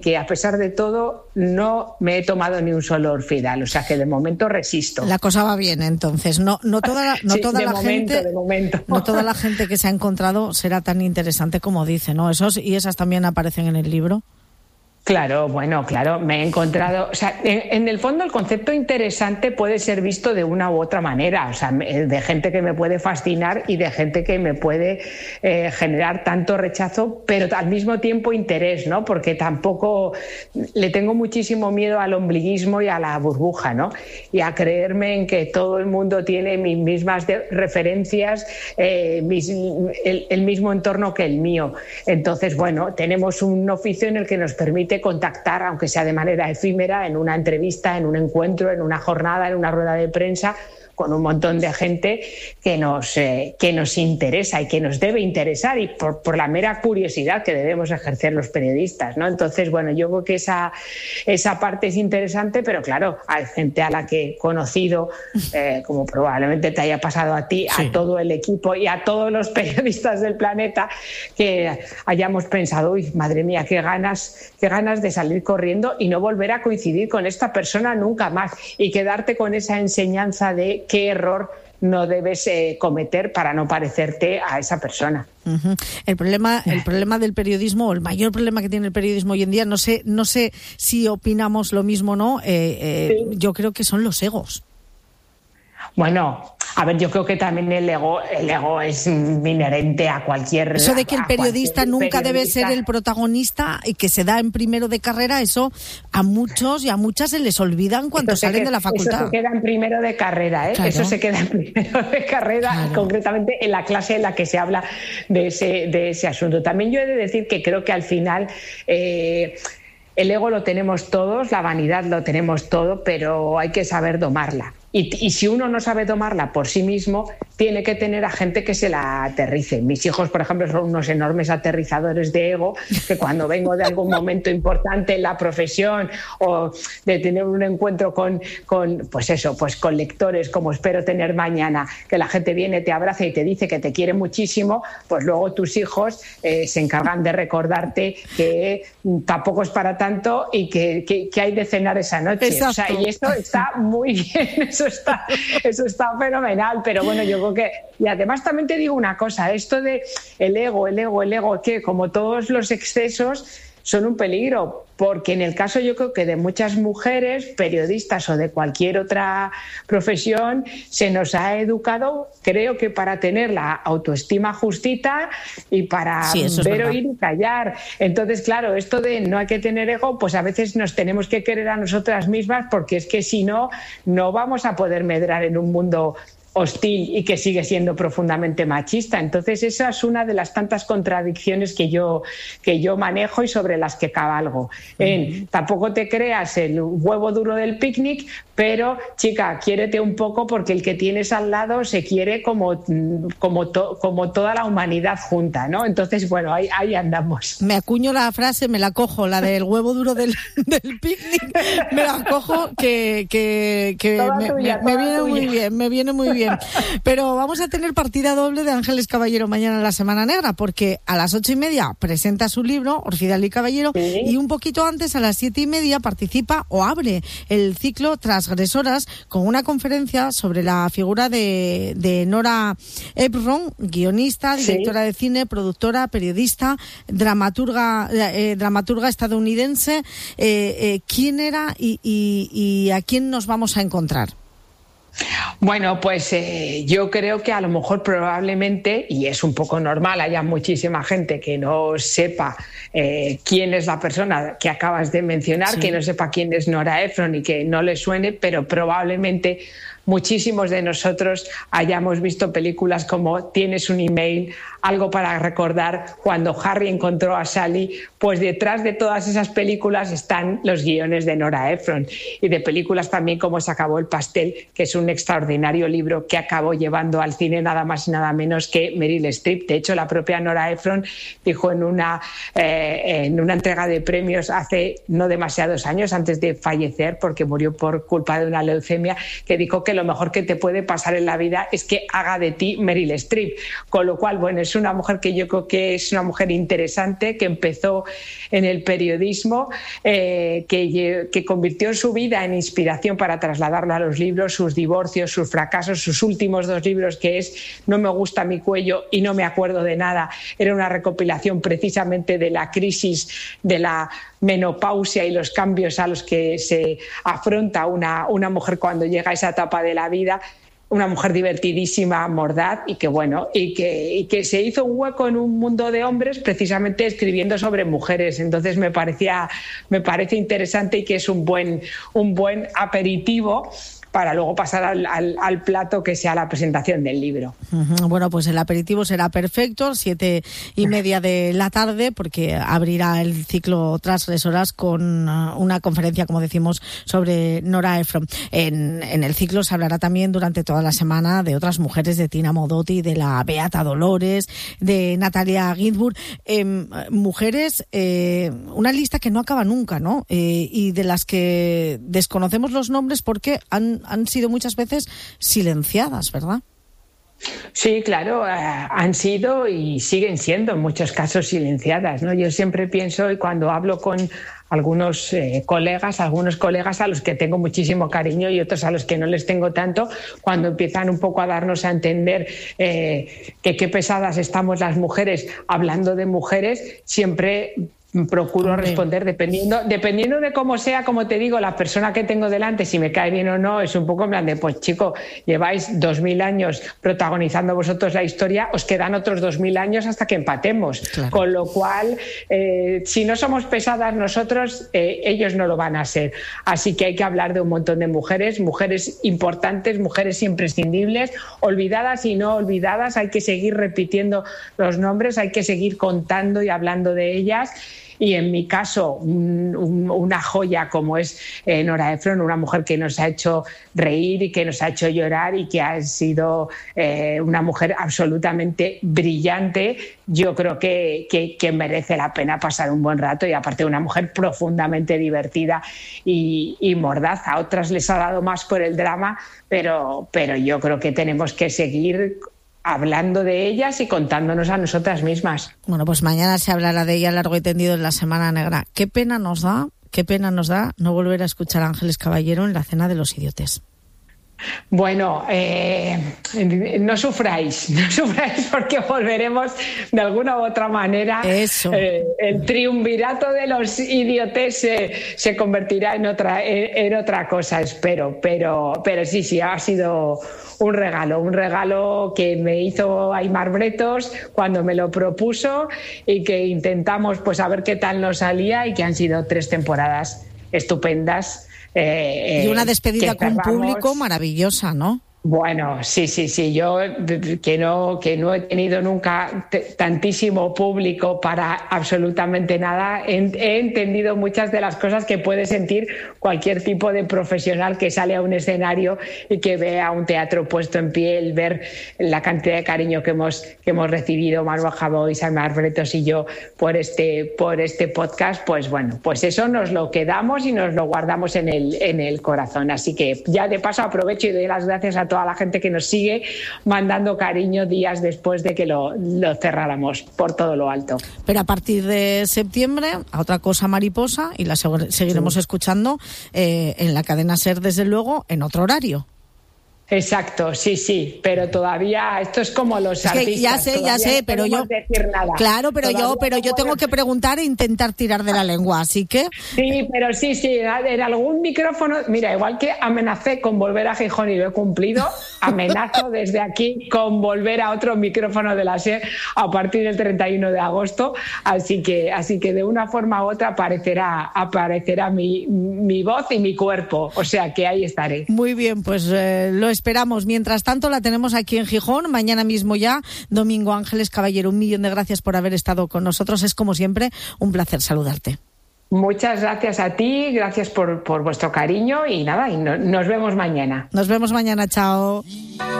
que a pesar de todo no me he tomado ni un solo Orfidal, o sea que de momento resisto. La cosa va bien, entonces. No toda la gente que se ha encontrado será tan interesante como dice, ¿no? Esos y esas también aparecen en el libro. Claro, me he encontrado... O sea, en el fondo el concepto interesante puede ser visto de una u otra manera, o sea, de gente que me puede fascinar y de gente que me puede generar tanto rechazo, pero al mismo tiempo interés, ¿no? Porque tampoco... Le tengo muchísimo miedo al ombliguismo y a la burbuja, ¿no? Y a creerme en que todo el mundo tiene mis mismas referencias, el mismo entorno que el mío. Entonces, bueno, tenemos un oficio en el que nos permite contactar, aunque sea de manera efímera, en una entrevista, en un encuentro, en una jornada, en una rueda de prensa, con un montón de gente que nos interesa y que nos debe interesar, y por la mera curiosidad que debemos ejercer los periodistas, ¿no? Entonces, bueno, yo creo que esa parte es interesante, pero claro, hay gente a la que he conocido, como probablemente te haya pasado a ti, sí, a todo el equipo y a todos los periodistas del planeta, que hayamos pensado, uy, madre mía, qué ganas de salir corriendo y no volver a coincidir con esta persona nunca más, y quedarte con esa enseñanza de qué error no debes cometer para no parecerte a esa persona. Uh-huh. El problema del periodismo, o el mayor problema que tiene el periodismo hoy en día, no sé si opinamos lo mismo o no, sí, yo creo que son los egos. Bueno, a ver, yo creo que también el ego es inherente a cualquier... Eso de que el periodista nunca debe ser el protagonista y que se da en primero de carrera, eso a muchos y a muchas se les olvidan cuando salen de la facultad. Eso se queda en primero de carrera, ¿eh? Claro. Eso se queda en primero de carrera, claro, concretamente en la clase en la que se habla de ese asunto. También yo he de decir que creo que al final... el ego lo tenemos todos, la vanidad lo tenemos todo, pero hay que saber domarla. Y si uno no sabe tomarla por sí mismo, tiene que tener a gente que se la aterrice. Mis hijos, por ejemplo, son unos enormes aterrizadores de ego, que cuando vengo de algún momento importante en la profesión o de tener un encuentro con lectores, como espero tener mañana, que la gente viene, te abraza y te dice que te quiere muchísimo, pues luego tus hijos se encargan de recordarte que tampoco es para tanto y que hay de cenar esa noche. O sea, y esto está muy bien. Eso está fenomenal, pero bueno, yo creo que... Y además también te digo una cosa, esto de el ego, que como todos los excesos son un peligro, porque en el caso yo creo que de muchas mujeres, periodistas o de cualquier otra profesión, se nos ha educado, creo que para tener la autoestima justita y para ver, oír y callar. Entonces, claro, esto de no hay que tener ego, pues a veces nos tenemos que querer a nosotras mismas, porque es que si no, no vamos a poder medrar en un mundo hostil y que sigue siendo profundamente machista. Entonces esa es una de las tantas contradicciones que yo manejo y sobre las que cabalgo. Tampoco te creas el huevo duro del picnic, pero chica, quiérete un poco, porque el que tienes al lado se quiere como toda la humanidad junta, ¿no? Entonces, bueno, ahí andamos. Me acuño la frase, me la cojo, la del huevo duro del picnic, me la cojo que me viene muy bien. Pero vamos a tener partida doble de Ángeles Caballero mañana en la Semana Negra, porque a las 8:30 presenta su libro, Orfidal y Caballero, sí, y un poquito antes, a las 7:30, participa o abre el ciclo Transgresoras con una conferencia sobre la figura de Nora Ephron, guionista, directora de cine, productora, periodista, dramaturga estadounidense. ¿Quién era y a quién nos vamos a encontrar? Bueno, pues yo creo que a lo mejor probablemente, y es un poco normal, haya muchísima gente que no sepa quién es la persona que acabas de mencionar, sí, que no sepa quién es Nora Ephron y que no le suene, pero probablemente muchísimos de nosotros hayamos visto películas como Tienes un email, Algo para recordar, Cuando Harry encontró a Sally. Pues detrás de todas esas películas están los guiones de Nora Ephron, y de películas también como Se acabó el pastel, que es un extraordinario libro que acabó llevando al cine nada más y nada menos que Meryl Streep. De hecho, la propia Nora Ephron dijo en una entrega de premios hace no demasiados años, antes de fallecer, porque murió por culpa de una leucemia, que dijo que que lo mejor que te puede pasar en la vida es que haga de ti Meryl Streep. Con lo cual, bueno, es una mujer que yo creo que es una mujer interesante, que empezó en el periodismo, que convirtió su vida en inspiración para trasladarlo a los libros, sus divorcios, sus fracasos, sus últimos 2 libros, que es No me gusta mi cuello y No me acuerdo de nada. Era una recopilación precisamente de la crisis de la menopausia y los cambios a los que se afronta una mujer cuando llega a esa etapa de la vida. Una mujer divertidísima, mordaz y que se hizo un hueco en un mundo de hombres precisamente escribiendo sobre mujeres. Entonces me parece interesante y que es un buen aperitivo para luego pasar al plato que sea la presentación del libro. Bueno, pues el aperitivo será perfecto, 7:30 de la tarde, porque abrirá el ciclo Transgresoras con una conferencia, como decimos, sobre Nora Ephron. En el ciclo se hablará también durante toda la semana de otras mujeres, de Tina Modotti, de la Beata Dolores, de Natalia Ginzburg, mujeres, una lista que no acaba nunca, ¿no? Y de las que desconocemos los nombres porque han sido muchas veces silenciadas, ¿verdad? Sí, claro, han sido y siguen siendo en muchos casos silenciadas, ¿no? Yo siempre pienso, y cuando hablo con algunos colegas a los que tengo muchísimo cariño y otros a los que no les tengo tanto, cuando empiezan un poco a darnos a entender que qué pesadas estamos las mujeres hablando de mujeres, siempre procuro responder dependiendo de cómo sea, como te digo, la persona que tengo delante, si me cae bien o no, es un poco en plan de, pues chico, lleváis 2000 años protagonizando vosotros la historia, os quedan otros 2000 años hasta que empatemos. Claro. Con lo cual, si no somos pesadas nosotros, ellos no lo van a ser. Así que hay que hablar de un montón de mujeres importantes, mujeres imprescindibles, olvidadas y no olvidadas. Hay que seguir repitiendo los nombres, hay que seguir contando y hablando de ellas. Y en mi caso, una joya como es Nora Ephron, una mujer que nos ha hecho reír y que nos ha hecho llorar y que ha sido una mujer absolutamente brillante, yo creo que merece la pena pasar un buen rato, y aparte una mujer profundamente divertida y mordaz. A otras les ha dado más por el drama, pero yo creo que tenemos que seguir hablando de ellas y contándonos a nosotras mismas. Bueno, pues mañana se hablará de ella largo y tendido en la Semana Negra. Qué pena nos da no volver a escuchar a Ángeles Caballero en la Cena de los Idiotes. Bueno, no sufráis porque volveremos de alguna u otra manera. Eso. El triunvirato de los idiotes se convertirá en otra cosa, espero. Pero sí, ha sido un regalo que me hizo Aimar Bretos cuando me lo propuso y que intentamos pues a ver qué tal nos salía, y que han sido 3 temporadas estupendas. Y una despedida con público maravillosa, ¿no? Bueno, sí. Yo que no he tenido nunca tantísimo público para absolutamente nada, he entendido muchas de las cosas que puede sentir cualquier tipo de profesional que sale a un escenario y que vea un teatro puesto en pie, el ver la cantidad de cariño que hemos recibido Manuel Javois, Aimar Bretos y yo por este podcast. Pues bueno, pues eso nos lo quedamos y nos lo guardamos en el corazón. Así que ya de paso aprovecho y doy las gracias a toda la gente que nos sigue mandando cariño días después de que lo cerráramos por todo lo alto. Pero a partir de septiembre, a otra cosa mariposa, y la seguiremos escuchando en la cadena SER, desde luego, en otro horario. Exacto, sí, pero todavía esto es como los artistas. Ya sé, pero yo decir nada. Claro, pero yo tengo que preguntar e intentar tirar de la lengua, así que sí, pero sí, en algún micrófono, mira, igual que amenacé con volver a Gijón y lo he cumplido, amenazo desde aquí con volver a otro micrófono de la SER a partir del 31 de agosto, así que de una forma u otra aparecerá mi voz y mi cuerpo, o sea que ahí estaré. Muy bien, pues lo esperamos. Mientras tanto, la tenemos aquí en Gijón, mañana mismo ya, domingo. Ángeles Caballero, 1.000.000 de gracias por haber estado con nosotros. Es, como siempre, un placer saludarte. Muchas gracias a ti, gracias por vuestro cariño y nada, nos vemos mañana. Nos vemos mañana, chao.